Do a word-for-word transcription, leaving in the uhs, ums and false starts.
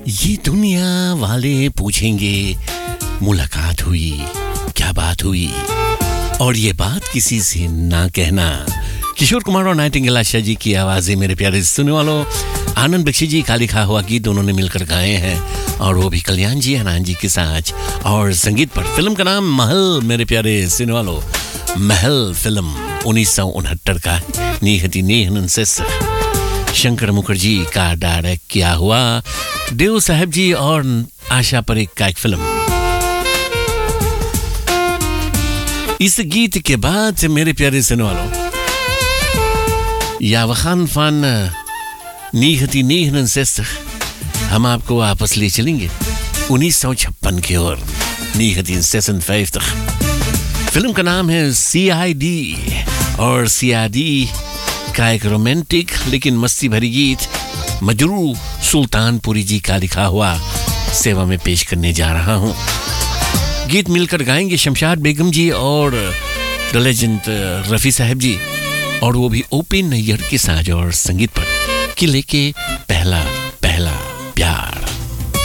ये दुनिया वाले पूछेंगे मुलाकात हुई क्या बात हुई और ये बात किसी से ना कहना। किशोर कुमार और नाइटिंगेल आशा जी की आवाजें मेरे प्यारे सुनने वालों। आनंद बख्शी जी का लिखा हुआ गीत दोनों ने मिलकर गाए हैं और वो भी कल्याण जी हनान जी के साथ। और संगीत पर फिल्म का नाम महल मेरे प्यारे सुनने वालों। महल फिल्म उन्नीस सौ उनहत्तर का निहती नेहनन से शंकर मुखर्जी का डायरेक्ट किया हुआ देव साहब जी और आशा परेख का एक फिल्म। इस गीत के बाद मेरे प्यारे सुनने वालों यावखान फान नीहती नेहनन से हम आपको वापस ले चलेंगे उन्नीस सौ छप्पन की ओर नीहती सेसन फाइव तक। फिल्म का नाम है सी आई डी और सी आई डी का एक रोमांटिक लेकिन मस्ती भरी गीत मजरू सुल्तानपुरी जी का लिखा हुआ सेवा में पेश करने जा रहा हूं। गीत मिलकर गाएंगे शमशाद बेगम जी और द लेजेंड रफी साहब जी और वो भी ओपन नैयर के साज और संगीत पर कि लेके पहला पहला प्यार।